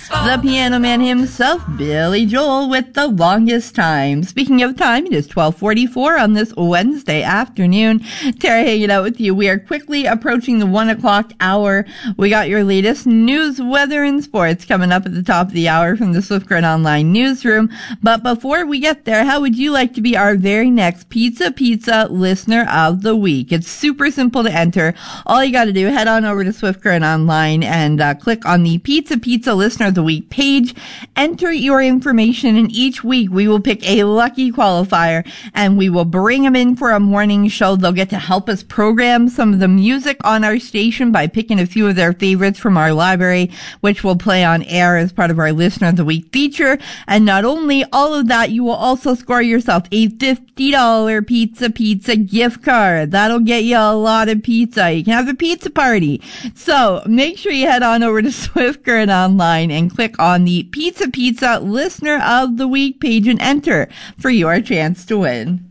The piano man himself, Billy Joel, with The Longest Time. Speaking of time, it is 12:44 on this Wednesday afternoon. Tara hanging out with you. We are quickly approaching the 1 o'clock hour. We got your latest news, weather, and sports coming up at the top of the hour from the Swift Current Online newsroom. But before we get there, how would you like to be our very next Pizza Listener of the Week? It's super simple to enter. All you got to do, head on over to Swift Current Online and click on the Pizza Listener of the Week page. Enter your information, and each week we will pick a lucky qualifier and we will bring them in for a morning show. They'll get to help us program some of the music on our station by picking a few of their favorites from our library, which will play on air as part of our Listener of the Week feature. And not only all of that, you will also score yourself a $50 Pizza gift card. That'll get you a lot of pizza. You can have a pizza party. So make sure you head on over to Swift Current Online and click on the Pizza Listener of the Week page and enter for your chance to win.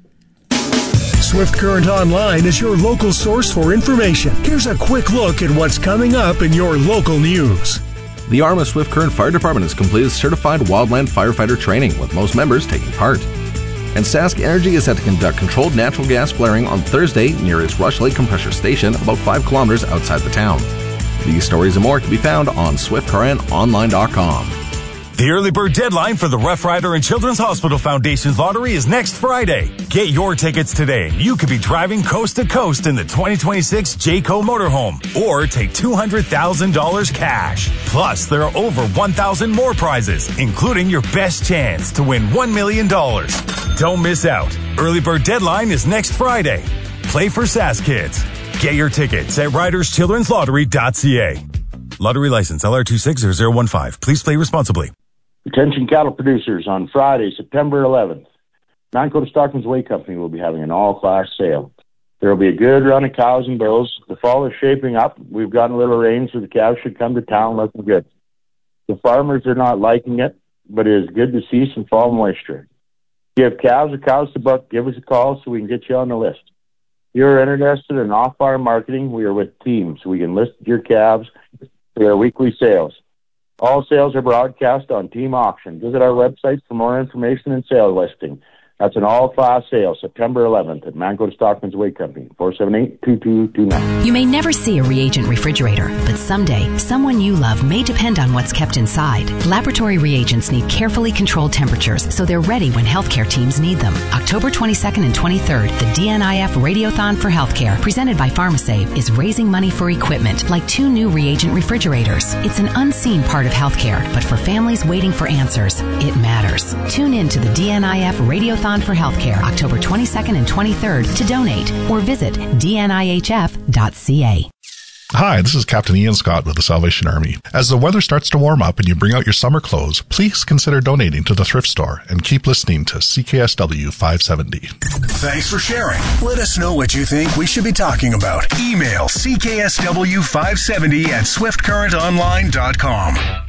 Swift Current Online is your local source for information. Here's a quick look at what's coming up in your local news. The Arma Swift Current Fire Department has completed certified wildland firefighter training, with most members taking part. And Sask Energy is set to conduct controlled natural gas flaring on Thursday near its Rush Lake Compressor Station, about 5 kilometers outside the town. These stories and more can be found on SwiftCurrentOnline.com. The early bird deadline for the Rough Rider and Children's Hospital Foundation's lottery is next Friday. Get your tickets today. You could be driving coast to coast in the 2026 Jayco motorhome, or take $200,000 cash. Plus, there are over 1,000 more prizes, including your best chance to win $1 million. Don't miss out. Early bird deadline is next Friday. Play for SAS Kids. Get your tickets at riderschildrenslottery.ca. Lottery license LR260015. Please play responsibly. Attention cattle producers, on Friday, September 11th, Mancoda Stockman's Way Company will be having an all-class sale. There will be a good run of cows and bulls. The fall is shaping up. We've gotten a little rain, so the cows should come to town looking good. The farmers are not liking it, but it is good to see some fall moisture. If you have calves or cows to book, give us a call so we can get you on the list. If you're interested in off-farm marketing, we are with Team, so we can list your calves for their weekly sales. All sales are broadcast on Team Auction. Visit our website for more information and sale listing. That's an all-class sale, September 11th at Mancoda Stockman's Way Company, 478-2229. You may never see a reagent refrigerator, but someday, someone you love may depend on what's kept inside. Laboratory reagents need carefully controlled temperatures so they're ready when healthcare teams need them. October 22nd and 23rd, the DNIF Radiothon for Healthcare, presented by PharmaSave, is raising money for equipment like 2 new reagent refrigerators. It's an unseen part of healthcare, but for families waiting for answers, it matters. Tune in to the DNIF Radiothon for Healthcare, October 22nd and 23rd to donate or visit dnihf.ca. Hi, this is Captain Ian Scott with the Salvation Army. As the weather starts to warm up and you bring out your summer clothes, please consider donating to the thrift store and keep listening to CKSW 570. Thanks for sharing. Let us know what you think we should be talking about. Email CKSW 570 at SwiftCurrentOnline.com.